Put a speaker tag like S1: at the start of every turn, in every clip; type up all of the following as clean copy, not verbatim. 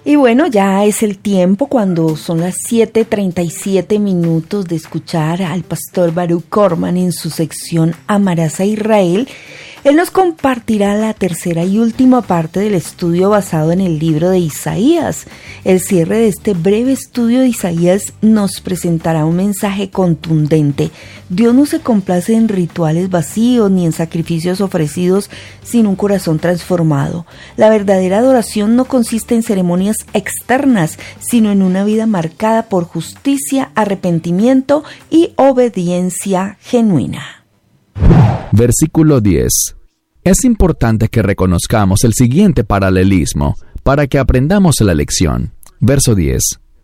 S1: Y bueno, ya es el tiempo cuando son las 7:37 de escuchar al pastor Baruch Korman en su sección Amarás a Israel. Él nos compartirá la tercera y última parte del estudio basado en el libro de Isaías. El cierre de este breve estudio de Isaías nos presentará un mensaje contundente. Dios no se complace en rituales vacíos ni en sacrificios ofrecidos sin un corazón transformado. La verdadera adoración no consiste en ceremonias externas, sino en una vida marcada por justicia, arrepentimiento y obediencia genuina.
S2: Versículo 10. Es importante que reconozcamos el siguiente paralelismo para que aprendamos la lección. Verso 10.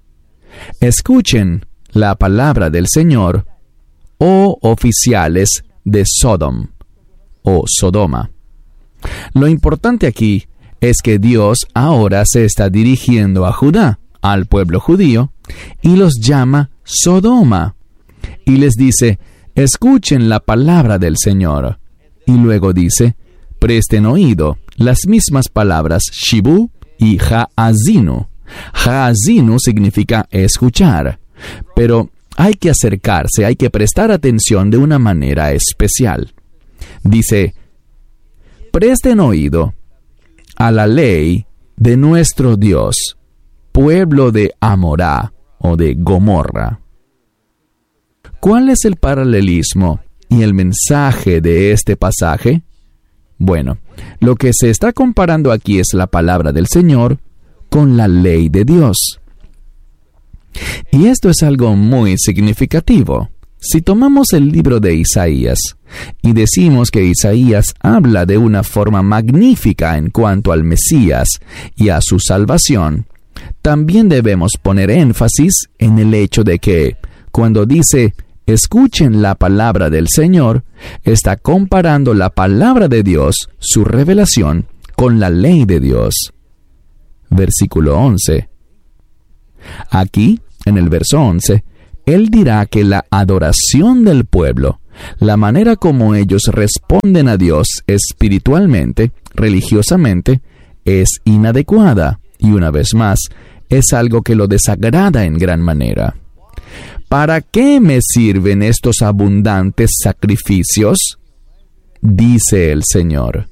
S2: Escuchen la palabra del Señor, oh oficiales de Sodom o Sodoma. Lo importante aquí es que Dios ahora se está dirigiendo a Judá, al pueblo judío, y los llama Sodoma. Y les dice, escuchen la palabra del Señor. Y luego dice, presten oído, las mismas palabras Shibu y Ha'azinu. Ha'azinu significa escuchar, pero hay que acercarse, hay que prestar atención de una manera especial. Dice, presten oído a la ley de nuestro Dios, pueblo de Amorá o de Gomorra. ¿Cuál es el paralelismo y el mensaje de este pasaje? Bueno, lo que se está comparando aquí es la palabra del Señor con la ley de Dios. Y esto es algo muy significativo. Si tomamos el libro de Isaías y decimos que Isaías habla de una forma magnífica en cuanto al Mesías y a su salvación, también debemos poner énfasis en el hecho de que, cuando dice escuchen la palabra del Señor, está comparando la palabra de Dios, su revelación, con la ley de Dios. Versículo 11. Aquí, en el verso 11, Él dirá que la adoración del pueblo, la manera como ellos responden a Dios espiritualmente, religiosamente, es inadecuada y, una vez más, es algo que lo desagrada en gran manera. ¿Para qué me sirven estos abundantes sacrificios? Dice el Señor.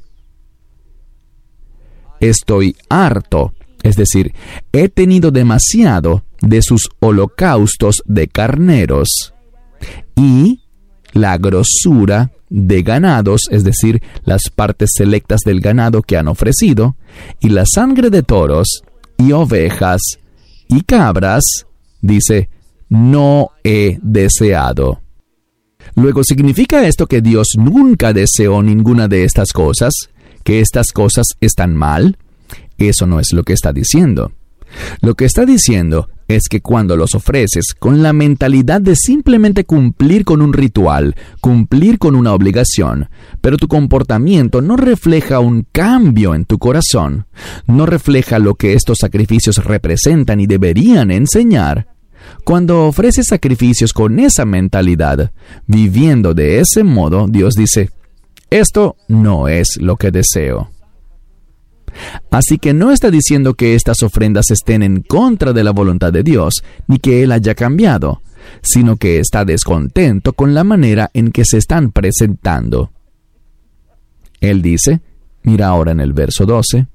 S2: Estoy harto, es decir, he tenido demasiado de sus holocaustos de carneros y la grosura de ganados, es decir, las partes selectas del ganado que han ofrecido, y la sangre de toros y ovejas y cabras, dice, no he deseado. Luego, ¿significa esto que Dios nunca deseó ninguna de estas cosas? ¿Que estas cosas están mal? Eso no es lo que está diciendo. Lo que está diciendo es que cuando los ofreces con la mentalidad de simplemente cumplir con un ritual, cumplir con una obligación, pero tu comportamiento no refleja un cambio en tu corazón, no refleja lo que estos sacrificios representan y deberían enseñar, cuando ofreces sacrificios con esa mentalidad, viviendo de ese modo, Dios dice, esto no es lo que deseo. Así que no está diciendo que estas ofrendas estén en contra de la voluntad de Dios, ni que Él haya cambiado, sino que está descontento con la manera en que se están presentando. Él dice, mira ahora en el verso 12,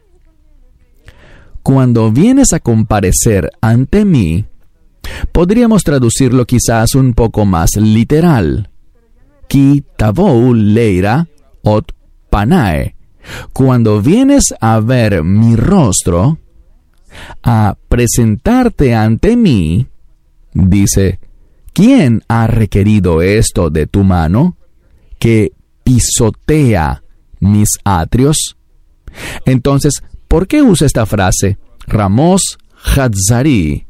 S2: cuando vienes a comparecer ante mí, podríamos traducirlo quizás un poco más literal. Ki tavou leira ot panae. Cuando vienes a ver mi rostro, a presentarte ante mí, dice, ¿quién ha requerido esto de tu mano? Que pisotea mis atrios. Entonces, ¿por qué usa esta frase? Ramos Hatzarai.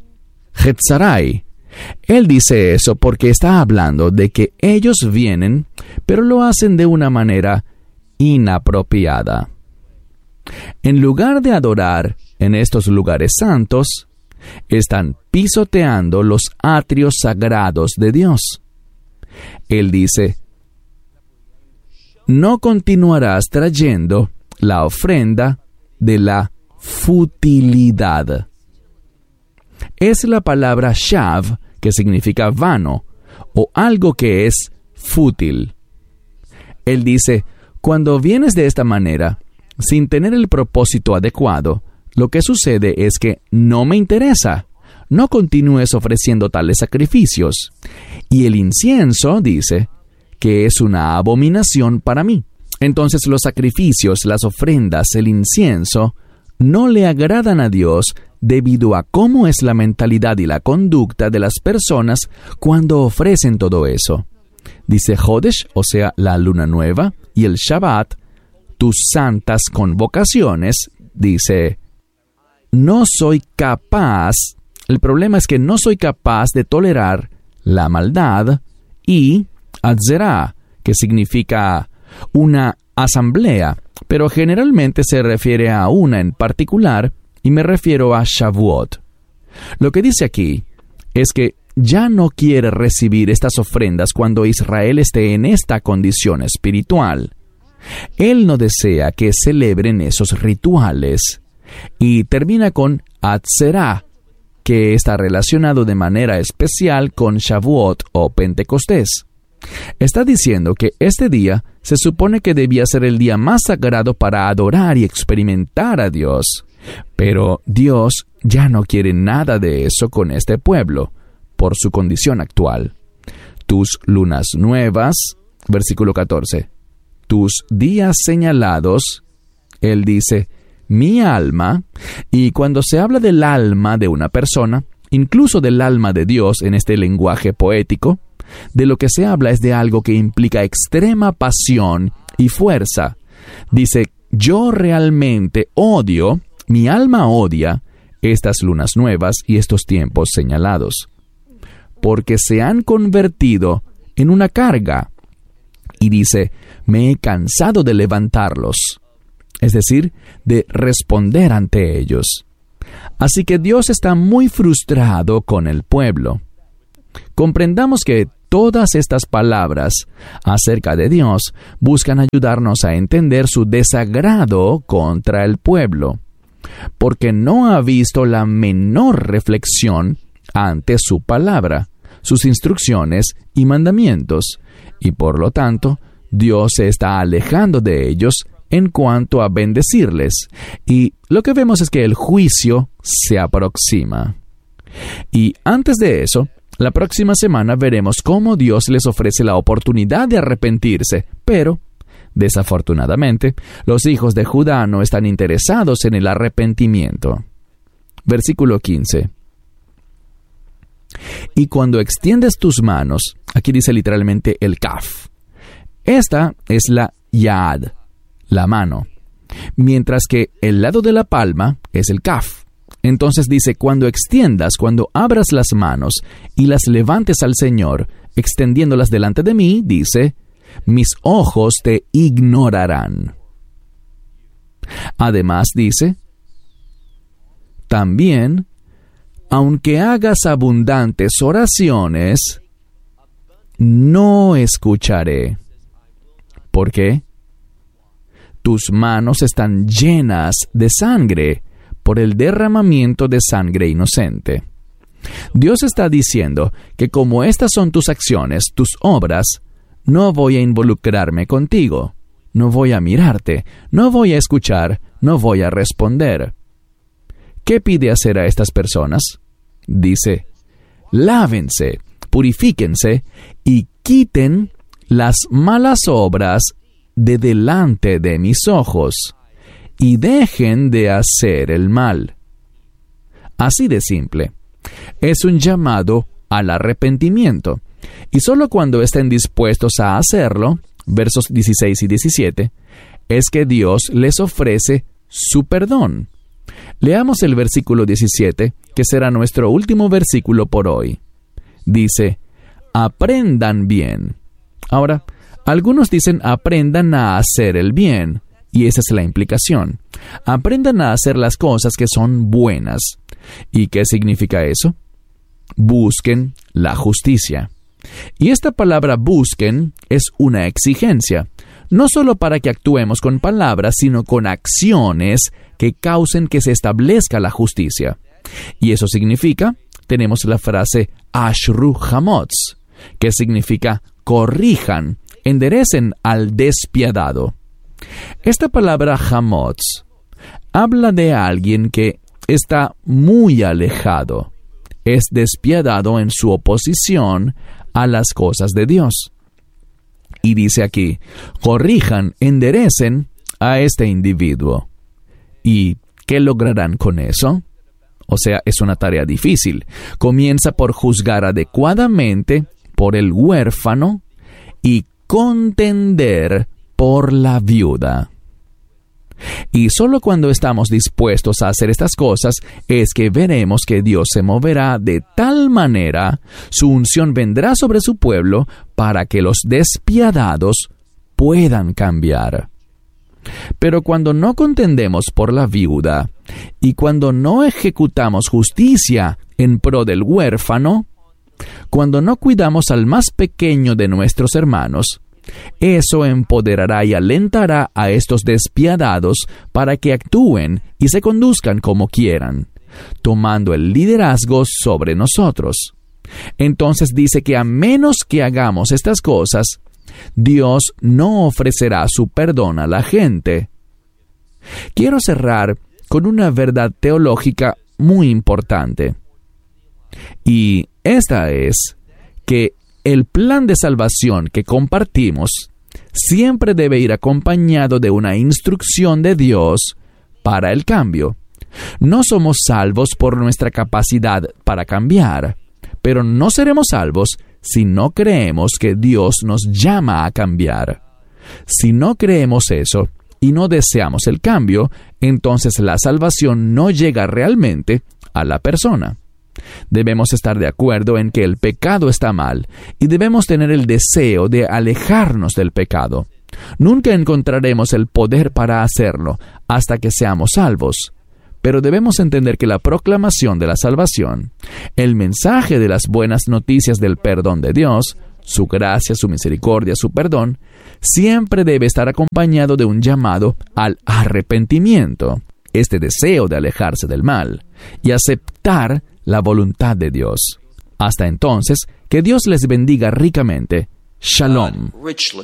S2: Él dice eso porque está hablando de que ellos vienen, pero lo hacen de una manera inapropiada. En lugar de adorar en estos lugares santos, están pisoteando los atrios sagrados de Dios. Él dice, no continuarás trayendo la ofrenda de la futilidad. Es la palabra shav, que significa vano, o algo que es fútil. Él dice, cuando vienes de esta manera, sin tener el propósito adecuado, lo que sucede es que no me interesa. No continúes ofreciendo tales sacrificios. Y el incienso, dice, que es una abominación para mí. Entonces los sacrificios, las ofrendas, el incienso, no le agradan a Dios debido a cómo es la mentalidad y la conducta de las personas cuando ofrecen todo eso. Dice Jodesh, o sea, la luna nueva, y el Shabbat, tus santas convocaciones, dice, no soy capaz, el problema es que no soy capaz de tolerar la maldad, y Atzerá, que significa una asamblea, pero generalmente se refiere a una en particular, y me refiero a Shavuot. Lo que dice aquí es que ya no quiere recibir estas ofrendas cuando Israel esté en esta condición espiritual. Él no desea que celebren esos rituales. Y termina con Atzerá, que está relacionado de manera especial con Shavuot o Pentecostés. Está diciendo que este día se supone que debía ser el día más sagrado para adorar y experimentar a Dios. Pero Dios ya no quiere nada de eso con este pueblo, por su condición actual. Tus lunas nuevas, versículo 14, tus días señalados, él dice, mi alma, y cuando se habla del alma de una persona, incluso del alma de Dios en este lenguaje poético, de lo que se habla es de algo que implica extrema pasión y fuerza. Dice, yo realmente odio, mi alma odia estas lunas nuevas y estos tiempos señalados, porque se han convertido en una carga. Y dice, me he cansado de levantarlos, es decir, de responder ante ellos. Así que Dios está muy frustrado con el pueblo. Comprendamos que todas estas palabras acerca de Dios buscan ayudarnos a entender su desagrado contra el pueblo, porque no ha visto la menor reflexión ante su palabra, sus instrucciones y mandamientos, y por lo tanto, Dios se está alejando de ellos en cuanto a bendecirles, y lo que vemos es que el juicio se aproxima. Y antes de eso, la próxima semana veremos cómo Dios les ofrece la oportunidad de arrepentirse, pero, desafortunadamente, los hijos de Judá no están interesados en el arrepentimiento. Versículo 15. Y cuando extiendes tus manos, aquí dice literalmente el kaf. Esta es la yad, la mano, mientras que el lado de la palma es el kaf. Entonces dice, cuando extiendas, cuando abras las manos y las levantes al Señor, extendiéndolas delante de mí, dice, mis ojos te ignorarán. Además dice, también, aunque hagas abundantes oraciones, no escucharé. ¿Por qué? Tus manos están llenas de sangre por el derramamiento de sangre inocente. Dios está diciendo que como estas son tus acciones, tus obras, no voy a involucrarme contigo, no voy a mirarte, no voy a escuchar, no voy a responder. ¿Qué pide hacer a estas personas? Dice, lávense, purifíquense y quiten las malas obras de delante de mis ojos y dejen de hacer el mal. Así de simple. Es un llamado al arrepentimiento. Y solo cuando estén dispuestos a hacerlo, versos 16 y 17, es que Dios les ofrece su perdón. Leamos el versículo 17, que será nuestro último versículo por hoy. Dice, aprendan bien. Ahora, algunos dicen aprendan a hacer el bien, y esa es la implicación. Aprendan a hacer las cosas que son buenas. ¿Y qué significa eso? Busquen la justicia. Y esta palabra busquen es una exigencia, no solo para que actuemos con palabras, sino con acciones que causen que se establezca la justicia. Y eso significa, tenemos la frase Ashru Hamotz, que significa corrijan, enderecen al despiadado. Esta palabra Hamotz habla de alguien que está muy alejado, es despiadado en su oposición a las cosas de Dios. Y dice aquí, corrijan, enderecen a este individuo. ¿Y qué lograrán con eso? O sea, es una tarea difícil. Comienza por juzgar adecuadamente por el huérfano y contender por la viuda. Y solo cuando estamos dispuestos a hacer estas cosas es que veremos que Dios se moverá de tal manera, su unción vendrá sobre su pueblo para que los despiadados puedan cambiar. Pero cuando no contendemos por la viuda y cuando no ejecutamos justicia en pro del huérfano, cuando no cuidamos al más pequeño de nuestros hermanos, eso empoderará y alentará a estos despiadados para que actúen y se conduzcan como quieran, tomando el liderazgo sobre nosotros. Entonces dice que a menos que hagamos estas cosas, Dios no ofrecerá su perdón a la gente. Quiero cerrar con una verdad teológica muy importante. Y esta es que el plan de salvación que compartimos siempre debe ir acompañado de una instrucción de Dios para el cambio. No somos salvos por nuestra capacidad para cambiar, pero no seremos salvos si no creemos que Dios nos llama a cambiar. Si no creemos eso y no deseamos el cambio, entonces la salvación no llega realmente a la persona. Debemos estar de acuerdo en que el pecado está mal y debemos tener el deseo de alejarnos del pecado. Nunca encontraremos el poder para hacerlo hasta que seamos salvos. Pero debemos entender que la proclamación de la salvación, el mensaje de las buenas noticias del perdón de Dios, su gracia, su misericordia, su perdón, siempre debe estar acompañado de un llamado al arrepentimiento, este deseo de alejarse del mal y aceptar la voluntad de Dios. Hasta entonces, que Dios les bendiga ricamente. Shalom.